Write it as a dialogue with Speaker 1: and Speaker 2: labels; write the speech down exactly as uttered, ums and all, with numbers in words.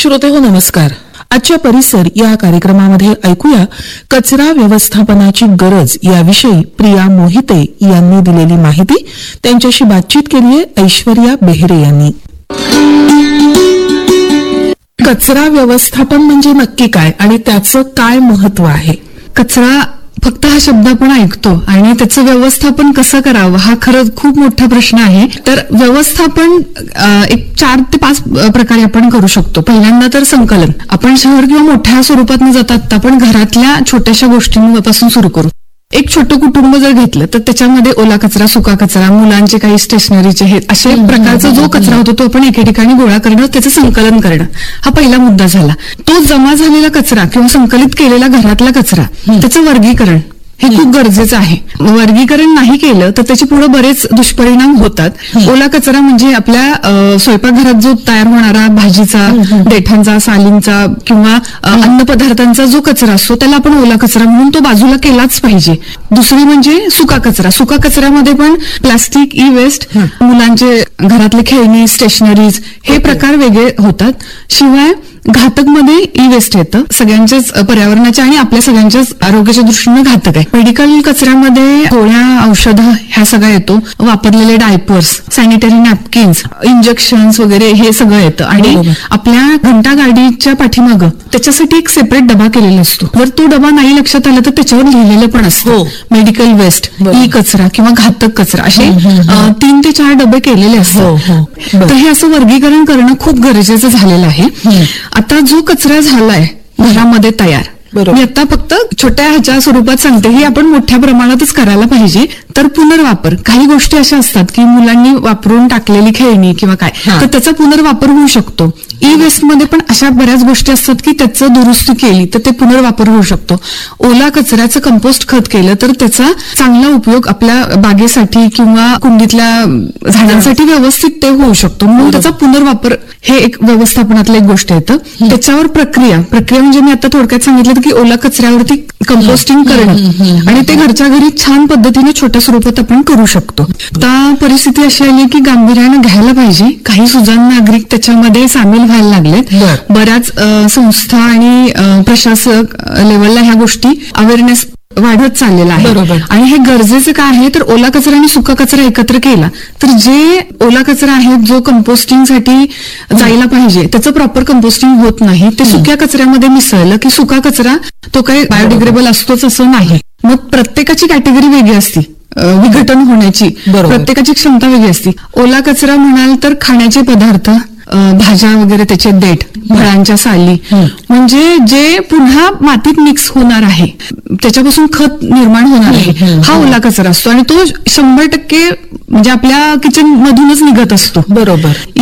Speaker 1: श्रोतेहो नमस्कार. आजच्या परिसर या कार्यक्रमामध्ये ऐकूया कचरा व्यवस्थापनाची गरज याविषयी प्रिया मोहिते यांनी दिलेली माहिती. त्यांच्याशी बातचीत केली आहे ऐश्वर्या बेहरे यांनी. कचरा व्यवस्थापन म्हणजे नक्की काय आणि त्याचं काय महत्व आहे?
Speaker 2: कचरा फक्त हा शब्द आपण ऐकतो आणि त्याचं व्यवस्थापन कसं करावं हा खरंच खूप मोठा प्रश्न आहे. तर व्यवस्थापन एक चार ते पाच प्रकारे आपण करू शकतो. पहिल्यांदा तर संकलन. आपण शहर किंवा मोठ्या स्वरूपात न जातात आपण घरातल्या छोट्याशा गोष्टींपासून सुरू करू. एक छोटं कुटुंब जर घेतलं तर त्याच्यामध्ये ओला कचरा, सुका कचरा, मुलांचे काही स्टेशनरीचे हे असे प्रकारचा जो कचरा होतो तो आपण एके ठिकाणी गोळा करणं, त्याचं संकलन करणं हा पहिला मुद्दा झाला. तो जमा झालेला कचरा किंवा संकलित केलेला घरातला कचरा त्याचं वर्गीकरण हे खूप गरजेचं आहे. वर्गीकरण नाही केलं तर त्याचे पुढे बरेच दुष्परिणाम होतात. ओला कचरा म्हणजे आपल्या स्वयंपाकघरात जो तयार होणारा भाजीचा, देठांचा, सालींचा किंवा अन्न पदार्थांचा जो कचरा असतो त्याला आपण ओला कचरा म्हणून तो बाजूला केलाच पाहिजे. दुसरी म्हणजे सुका कचरा. सुका कचऱ्यामध्ये पण प्लास्टिक, ई वेस्ट, मुलांचे घरातले खेळणी, स्टेशनरीज हे प्रकार वेगळे होतात. शिवाय घातक मध्ये ई वेस्ट येतं, सगळ्यांच्याच पर्यावरणाच्या आणि आपल्या सगळ्यांच्याच आरोग्याच्या दृष्टीने घातक आहे. मेडिकल कचऱ्यामध्ये गोळ्या, औषधं ह्या सगळं येतो. वापरलेले डायपर्स, सॅनिटरी नॅपकिन्स, इंजेक्शन्स वगैरे हे सगळं येतं. आणि आपल्या घंटा गाडीच्या पाठीमागं त्याच्यासाठी एक सेपरेट डबा केलेला असतो. जर तो डबा नाही लक्षात आला तर त्याच्यावर लिहिलेलं पण असतं मेडिकल वेस्ट, ई कचरा किंवा घातक कचरा असे तीन ते चार डबे केलेले असतात. तर हे असं वर्गीकरण करणं खूप गरजेचं झालेलं आहे. आता जो कचरा झालाय घरामध्ये तयार, मी आता फक्त छोट्या ह्याच्या स्वरूपात सांगते, हे आपण मोठ्या प्रमाणातच करायला पाहिजे. तर पुनर्वापर, काही गोष्टी अशा असतात की मुलांनी वापरून टाकलेली खेळणी किंवा काय, तर त्याचा पुनर्वापर होऊ शकतो. ई वेस्ट मध्ये पण अशा बऱ्याच गोष्टी असतात की त्याचं दुरुस्ती केली तर ते पुनर्वापर होऊ शकतो. ओला कचऱ्याचं कंपोस्ट खत केलं तर त्याचा चांगला उपयोग आपल्या बागेसाठी किंवा कुंडीतल्या झाडांसाठी व्यवस्थित ते होऊ शकतो. म्हणून त्याचा पुनर्वापर हे एक व्यवस्थापनातलं एक गोष्ट येतं. त्याच्यावर प्रक्रिया प्रक्रिया म्हणजे मी आता थोडक्यात सांगितलं की ओला कचऱ्यावरती कंपोस्टिंग करणं आणि ते घरच्या घरी छान पद्धतीने छोट्या स्वरूपात आपण करू शकतो. आता परिस्थिती अशी आली की गांभीर्यानं घ्यायला पाहिजे. काही सुजाण नागरिक त्याच्यामध्ये सामील व्हायला लागलेत. बऱ्याच संस्था आणि प्रशासक लेवलला ह्या गोष्टी अवेअरनेस वाढत चाललेला आहे. आणि हे गरजेचं काय आहे तर ओला कचरा आणि सुका कचरा एकत्र केला तर जे ओला कचरा आहे जो कंपोस्टिंग साठी जायला पाहिजे त्याचं प्रॉपर कंपोस्टिंग होत नाही. ते सुक्या कचऱ्यामध्ये मिसळलं की सुका कचरा तो काही बायोडिग्रेडेबल असतोच असं नाही. मग प्रत्येकाची कॅटेगरी वेगळी असती, विघटन होण्याची प्रत्येकाची क्षमता वेगळी असती. ओला कचरा म्हणाल तर खाण्याचे पदार्थ, भाज्या वगैरे, त्याचे देठ, फळांच्या साली, म्हणजे जे पुन्हा मातीत मिक्स होणार आहे, त्याच्यापासून खत निर्माण होणार आहे, हा ओला कचरा असतो. आणि तो शंभर टक्के म्हणजे आपल्या किचन मधूनच निघत असतो.
Speaker 1: बरोबर.